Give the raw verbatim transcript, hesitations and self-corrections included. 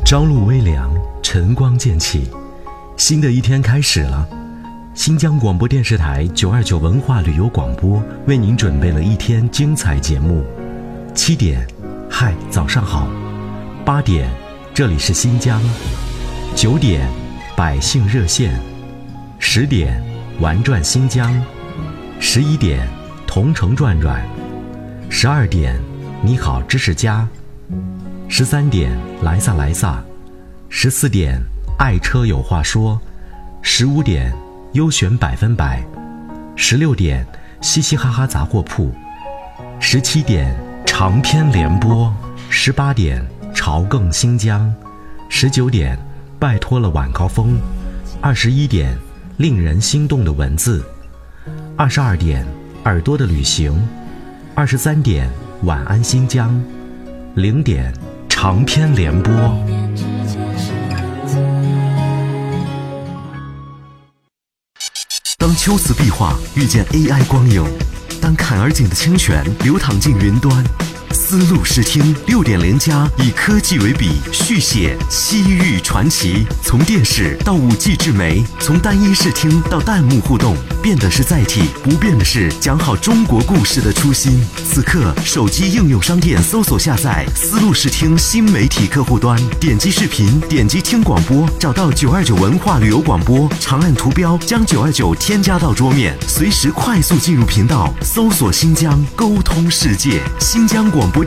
朝露微凉，晨光渐起，新的一天开始了。新疆广播电视台九二九文化旅游广播为您准备了一天精彩节目。七点，嗨，早上好。八点，这里是新疆。九点，百姓热线。十点，玩转新疆。十一点，同城转转。十二点，你好知识家。十三点，来撒来撒。十四点，爱车有话说。十五点，优选百分百。十六点，嘻嘻哈哈杂货铺。十七点，长篇联播。十八点，朝更新疆。十九点，拜托了晚高峰。二十一点，令人心动的文字。二十二点，耳朵的旅行。二十三点，晚安新疆。零点，长篇联播。当秋瓷壁画遇见 A I 光影，当坎儿井的清泉流淌进云端，丝路视听六点零加以科技为笔，续写西域传奇。从电视到五 G 智媒，从单一视听到弹幕互动，变的是载体，不变的是讲好中国故事的初心。此刻，手机应用商店搜索下载丝路视听新媒体客户端，点击视频，点击听广播，找到九二九文化旅游广播，长按图标将九二九添加到桌面，随时快速进入频道，搜索新疆，沟通世界。新疆广播